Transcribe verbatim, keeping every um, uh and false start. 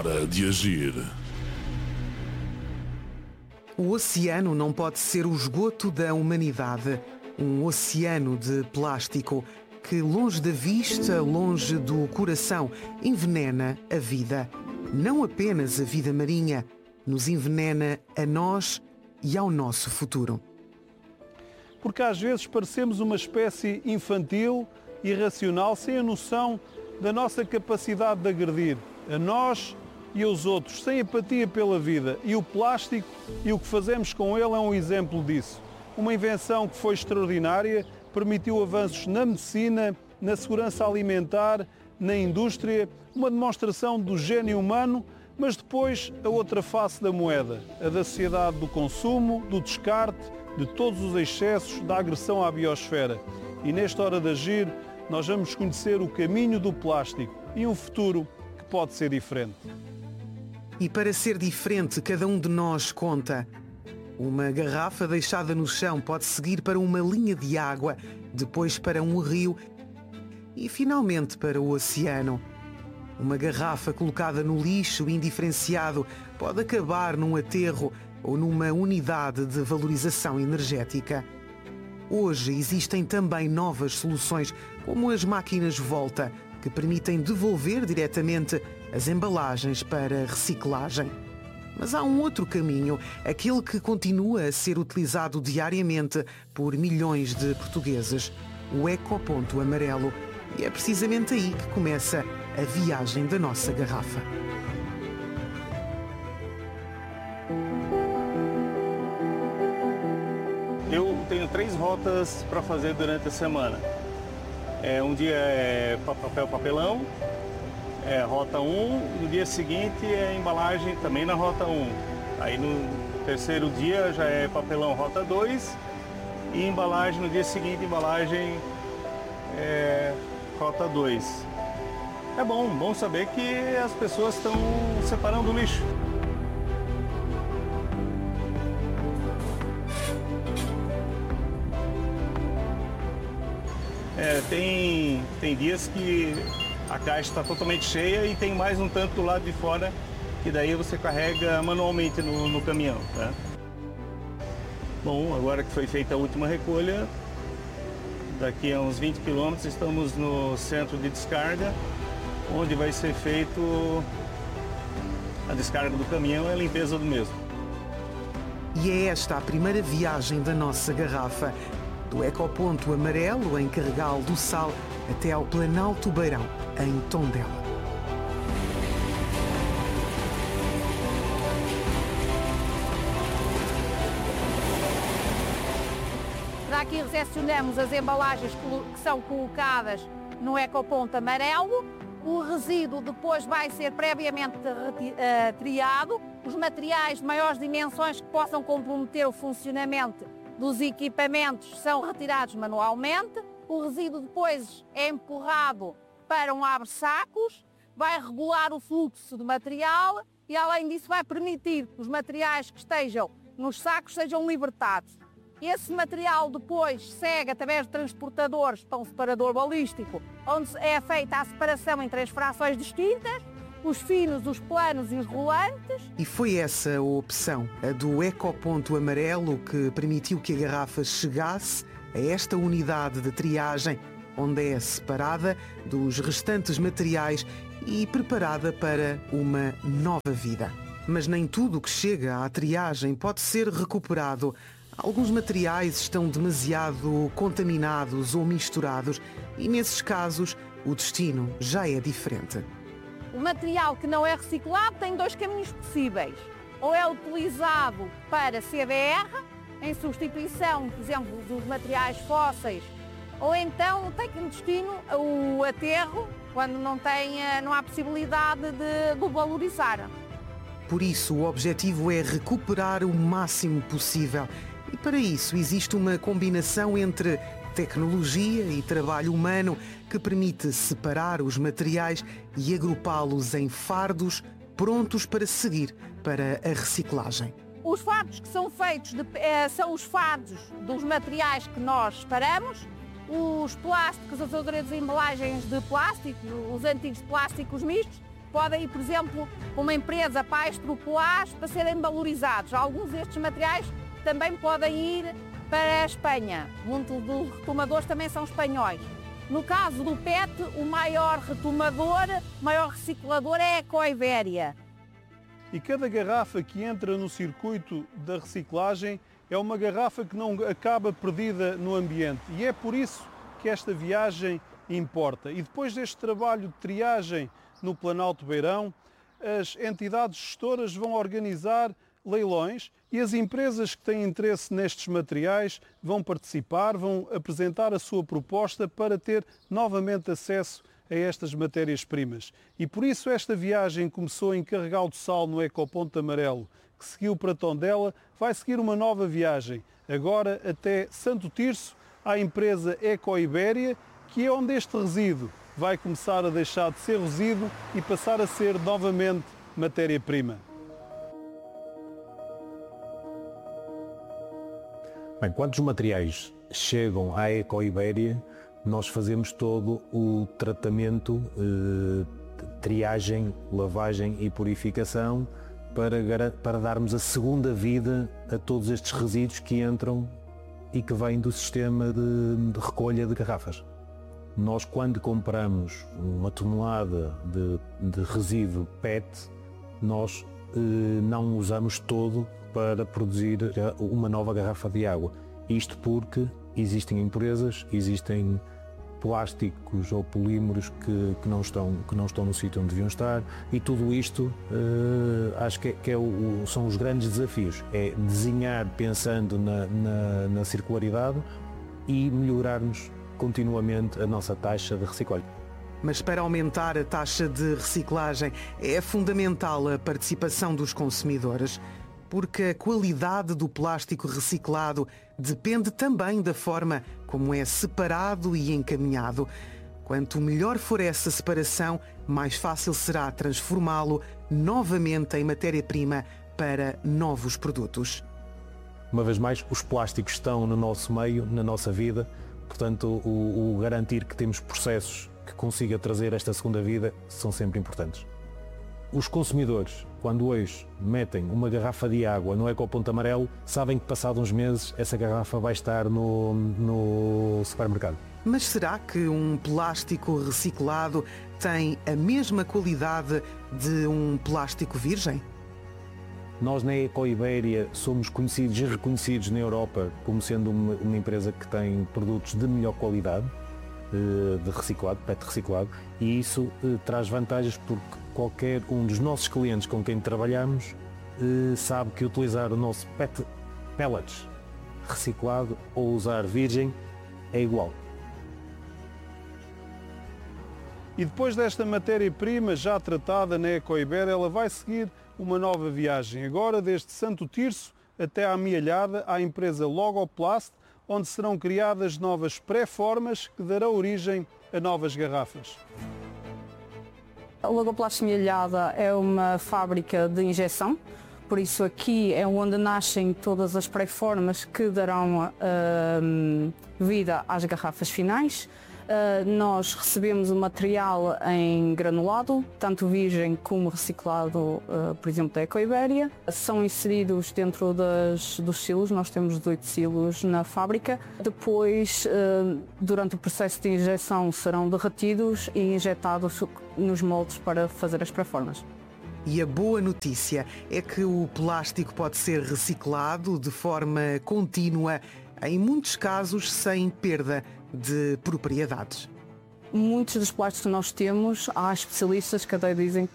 hora de agir. O oceano não pode ser o esgoto da humanidade. Um oceano de plástico que, longe da vista, longe do coração, envenena a vida. Não apenas a vida marinha, nos envenena a nós e ao nosso futuro. Porque às vezes parecemos uma espécie infantil, irracional, sem a noção da nossa capacidade de agredir a nós e aos outros, sem empatia pela vida. E o plástico e o que fazemos com ele é um exemplo disso. Uma invenção que foi extraordinária, permitiu avanços na medicina, na segurança alimentar, na indústria, uma demonstração do gênio humano, mas depois a outra face da moeda, a da sociedade do consumo, do descarte, de todos os excessos, da agressão à biosfera. E nesta hora de agir, nós vamos conhecer o caminho do plástico e um futuro que pode ser diferente. E para ser diferente, cada um de nós conta. Uma garrafa deixada no chão pode seguir para uma linha de água, depois para um rio e finalmente para o oceano. Uma garrafa colocada no lixo indiferenciado pode acabar num aterro ou numa unidade de valorização energética. Hoje existem também novas soluções, como as máquinas Volta, que permitem devolver diretamente as embalagens para reciclagem. Mas há um outro caminho, aquele que continua a ser utilizado diariamente por milhões de portugueses, o Ecoponto Amarelo. E é precisamente aí que começa a viagem da nossa garrafa. Eu tenho três rotas para fazer durante a semana. É, um dia é papel papelão, é rota um, no dia seguinte é embalagem também na rota um. Aí no terceiro dia já é papelão rota dois e embalagem no dia seguinte, embalagem é, rota dois. É bom, bom saber que as pessoas estão separando o lixo. É, tem, tem dias que a caixa está totalmente cheia e tem mais um tanto do lado de fora que daí você carrega manualmente no, no caminhão, né? Bom, agora que foi feita a última recolha, daqui a uns vinte quilômetros estamos no centro de descarga, onde vai ser feito a descarga do caminhão e a limpeza do mesmo. E é esta a primeira viagem da nossa garrafa, do Ecoponto Amarelo, em Carregal do Sal, até ao Planalto Beirão, em Tondela. Aqui recepcionamos as embalagens que são colocadas no Ecoponto Amarelo. O resíduo depois vai ser previamente triado. Os materiais de maiores dimensões que possam comprometer o funcionamento dos equipamentos são retirados manualmente. O resíduo depois é empurrado para um abre-sacos, vai regular o fluxo de material e, além disso, vai permitir que os materiais que estejam nos sacos sejam libertados. Esse material depois segue através de transportadores para um separador balístico, onde é feita a separação entre as frações distintas, os finos, os planos e os rolantes. E foi essa a opção, a do Ecoponto Amarelo, que permitiu que a garrafa chegasse a esta unidade de triagem, onde é separada dos restantes materiais e preparada para uma nova vida. Mas nem tudo o que chega à triagem pode ser recuperado. Alguns materiais estão demasiado contaminados ou misturados e, nesses casos, o destino já é diferente. O material que não é reciclado tem dois caminhos possíveis. Ou é utilizado para C B R, em substituição, por exemplo, dos materiais fósseis, ou então tem como destino o aterro, quando não, tem, não há possibilidade de, de valorizar. Por isso, o objetivo é recuperar o máximo possível. E para isso existe uma combinação entre tecnologia e trabalho humano que permite separar os materiais e agrupá-los em fardos prontos para seguir para a reciclagem. Os fardos que são feitos de, eh, são os fardos dos materiais que nós separamos. Os plásticos, as outras embalagens de plástico, os antigos plásticos mistos, podem ir, por exemplo, uma empresa para a Estropoás para serem valorizados. Alguns destes materiais também podem ir para a Espanha. Muitos dos retomadores também são espanhóis. No caso do P E T, o maior retomador, o maior reciclador é a Ecoibéria. E cada garrafa que entra no circuito da reciclagem é uma garrafa que não acaba perdida no ambiente. E é por isso que esta viagem importa. E depois deste trabalho de triagem no Planalto Beirão, as entidades gestoras vão organizar leilões e as empresas que têm interesse nestes materiais vão participar, vão apresentar a sua proposta para ter novamente acesso a estas matérias-primas. E por isso esta viagem começou em Carregal do Sal, no Ecoponto Amarelo, que seguiu para Tondela, vai seguir uma nova viagem, agora até Santo Tirso, à empresa Ecoibéria, que é onde este resíduo vai começar a deixar de ser resíduo e passar a ser novamente matéria-prima. Bem, quando os materiais chegam à Ecoibéria, nós fazemos todo o tratamento, eh, triagem, lavagem e purificação para, para darmos a segunda vida a todos estes resíduos que entram e que vêm do sistema de, de recolha de garrafas. Nós, quando compramos uma tonelada de, de resíduo P E T, nós eh, não usamos todo para produzir uma nova garrafa de água. Isto porque existem impurezas, existem plásticos ou polímeros que, que, não, estão, que não estão no sítio onde deviam estar, e tudo isto uh, acho que, é, que é o, são os grandes desafios. É desenhar pensando na, na, na circularidade e melhorarmos continuamente a nossa taxa de reciclagem. Mas para aumentar a taxa de reciclagem é fundamental a participação dos consumidores, porque a qualidade do plástico reciclado depende também da forma como é separado e encaminhado. Quanto melhor for essa separação, mais fácil será transformá-lo novamente em matéria-prima para novos produtos. Uma vez mais, os plásticos estão no nosso meio, na nossa vida, portanto, o, o garantir que temos processos que consiga trazer esta segunda vida são sempre importantes. Os consumidores, quando hoje metem uma garrafa de água no Ecoponto Amarelo, sabem que passados uns meses essa garrafa vai estar no, no supermercado. Mas será que um plástico reciclado tem a mesma qualidade de um plástico virgem? Nós na Ecoibéria somos conhecidos e reconhecidos na Europa como sendo uma, uma empresa que tem produtos de melhor qualidade, de reciclado, P E T reciclado, e isso eh, traz vantagens porque qualquer um dos nossos clientes com quem trabalhamos eh, sabe que utilizar o nosso P E T pellets reciclado ou usar virgem é igual. E depois desta matéria-prima já tratada na Ecoibéria, ela vai seguir uma nova viagem, agora desde Santo Tirso até à Amealhada, à empresa Logoplast, onde serão criadas novas pré-formas que darão origem a novas garrafas. A Logoplast Amealhada é uma fábrica de injeção, por isso aqui é onde nascem todas as pré-formas que darão uh, vida às garrafas finais. Uh, nós recebemos o material em granulado, tanto virgem como reciclado, uh, por exemplo, da Ecoibéria. São inseridos dentro das, dos silos, nós temos dezoito silos na fábrica. Depois, uh, durante o processo de injeção, serão derretidos e injetados nos moldes para fazer as pré-formas. E a boa notícia é que o plástico pode ser reciclado de forma contínua, em muitos casos sem perda de propriedades. Muitos dos plásticos que nós temos, há especialistas que até dizem